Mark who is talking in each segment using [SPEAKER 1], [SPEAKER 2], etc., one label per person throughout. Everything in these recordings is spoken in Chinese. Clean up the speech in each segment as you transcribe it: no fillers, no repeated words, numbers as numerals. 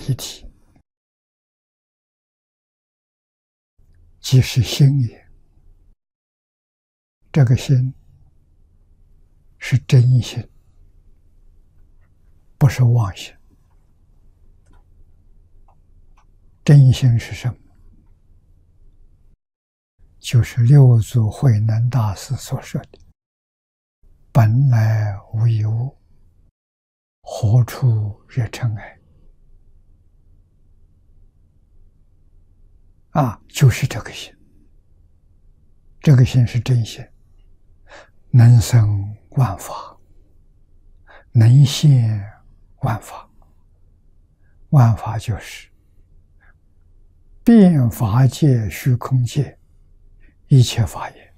[SPEAKER 1] 一体，即是心也。这个心是真心，不是妄心。真心是什么？就是六祖慧能大师所说的“本来无一物，何处惹尘埃”。就是这个心。这个心是真心，能生万法，能现万法。万法就是遍法界、虚空界一切法也。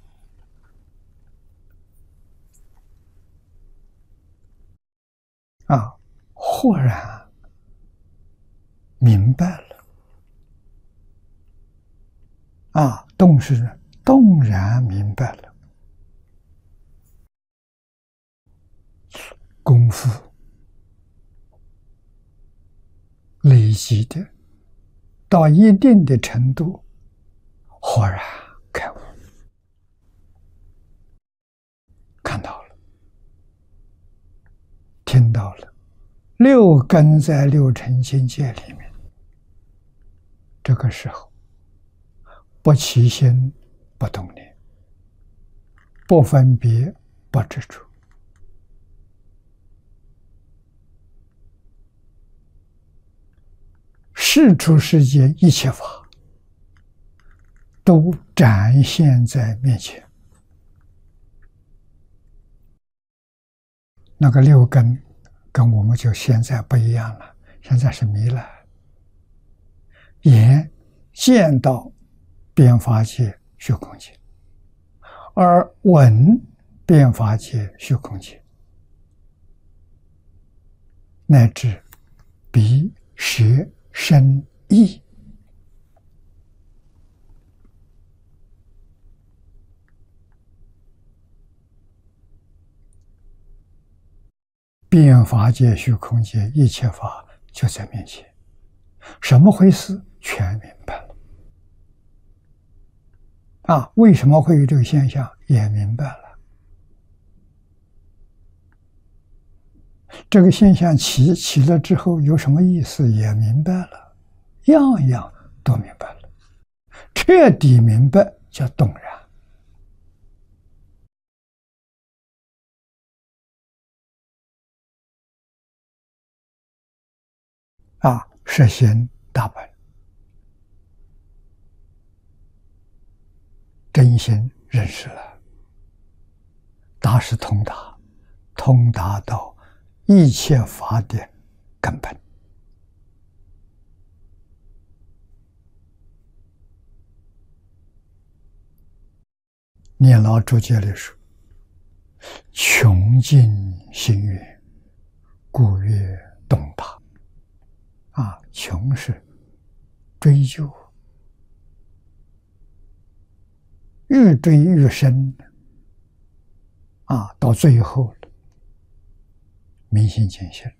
[SPEAKER 1] 豁然明白了。动是动然明白了。功夫累积的到一定的程度，豁然开悟，看到了，听到了，六根在六尘境界里面，这个时候不起心，不动念，不分别，不执着，世出世间一切法都展现在面前。那个六根跟我们就现在不一样了，现在是迷了。眼见到遍法界虚空界，而闻遍法界虚空界，乃至鼻、舌、身、意，遍法界虚空界一切法就在面前，什么回事？全明白了。为什么会有这个现象？也明白了。这个现象起了之后有什么意思？也明白了，样样都明白了，彻底明白叫动然。实行大本，真心认识了，大是通达，通达到一切法的根本。念老注解里说：“穷尽心愿，故曰动达。”穷是追究，越追越深，到最后明心见性，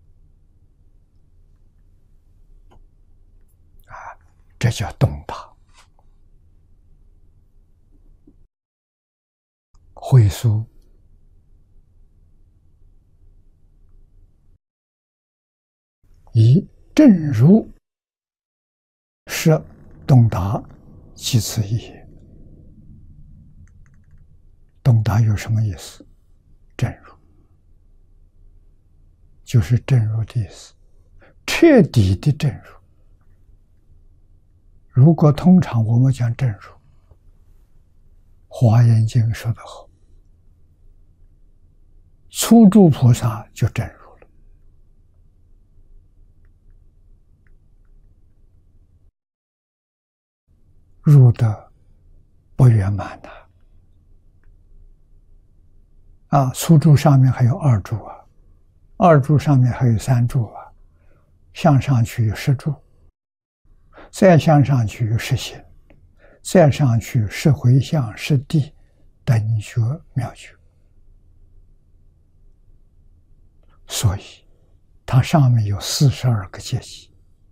[SPEAKER 1] 这叫动达。慧疏以正如是动达，其次义也。动达有什么意思？正如就是正如的意思，彻底的正如。如果通常我们讲正如，华严经说得好，初住菩萨就正如了。入得不圆满初住上面还有二住二住上面还有三住向上去有十住，再向上去有十行，再上去十回向、十地、等觉、妙觉。所以它上面有42个阶级，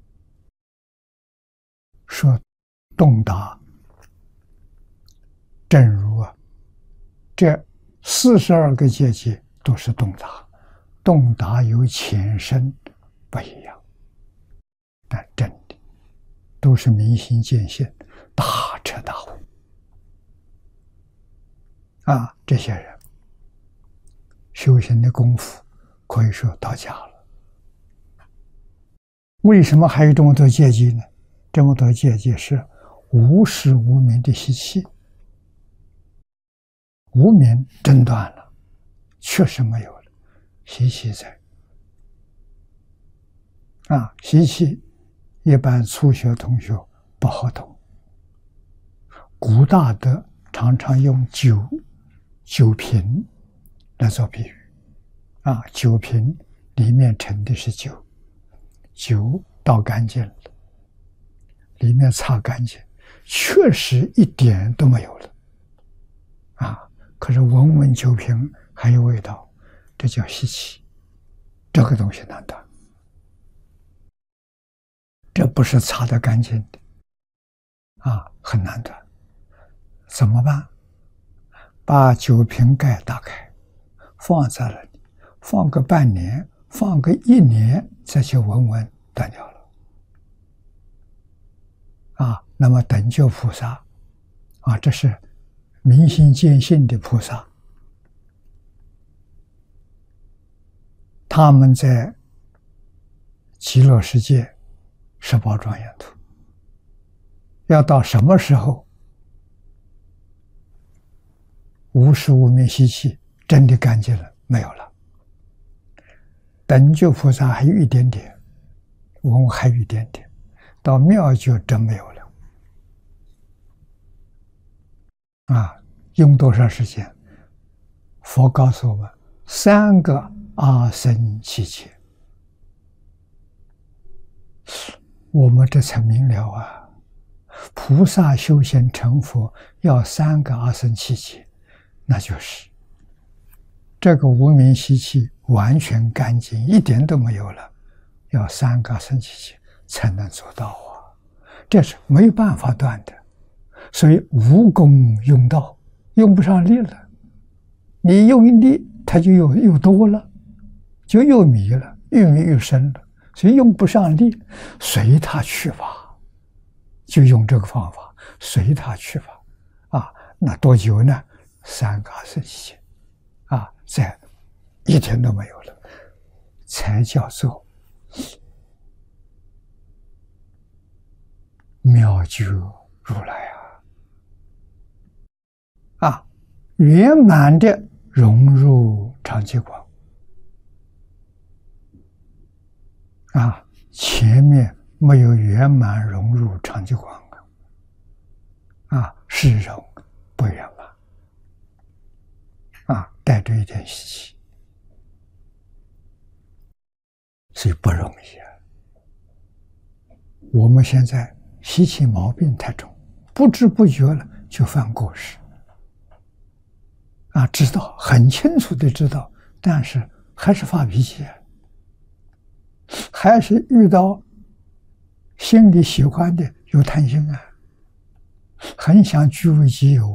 [SPEAKER 1] 说洞达，正如这42个阶级都是洞达，洞达有浅深不一样，但真的都是明心见性，大彻大悟这些人修行的功夫可以说到家了。为什么还有这么多阶级呢？这么多阶级是无始无明的习气，无明真断了，确实没有了，习气在习气一般初学同学不好懂。古大德常常用酒瓶来做比喻酒瓶里面盛的是酒，酒倒干净了，里面擦干净，确实一点都没有了可是闻闻酒瓶还有味道，这叫习气，这个东西难断，这不是擦得干净的很难断。怎么办？把酒瓶盖打开，放在那里，放个半年，放个1年，再去闻闻，断掉了那么等觉菩萨这是明心见性的菩萨，他们在极乐世界18庄严土，要到什么时候无始无明习气真的干净了没有了？等觉菩萨还有一点点，我们还有一点点，到妙觉真没有了用多少时间？佛告诉我们3个阿僧祇劫，我们这才明了菩萨修行成佛要3个阿僧祇劫，那就是这个无明习气完全干净，一点都没有了，要3个阿僧祇劫才能做到这是没有办法断的。所以无功用道，用不上力了，你用一力它就又多了，就又迷了，越迷越深了，所以用不上力，随他去吧，就用这个方法，随他去吧那多久呢？3个阿僧祇劫在一点都没有了，才叫做妙觉如来圆满的融入常寂光前面没有圆满融入常寂光是融不圆满带着一点习气，所以不容易我们现在习气毛病太重，不知不觉了就犯过失知道很清楚的知道，但是还是发脾气还是遇到心里喜欢的有贪心很想据为己有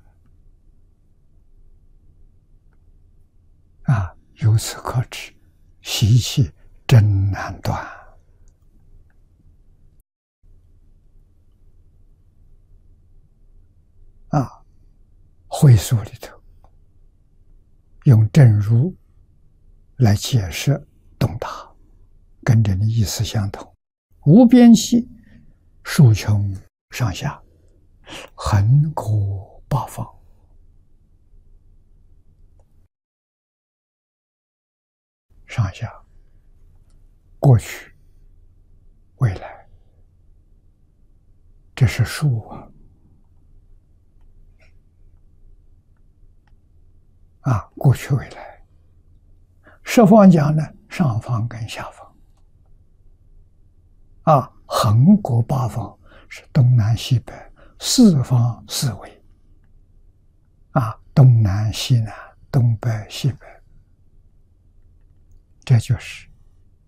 [SPEAKER 1] 由此可知习气真难断会疏里头用正如来解释洞达，跟这的意思相同。无边际，数穷上下，恒果八方。上下，过去、未来，这是数过去未来。十方讲呢，上方跟下方恒果八方是东南西北四方四维东南西南东北西北，这就是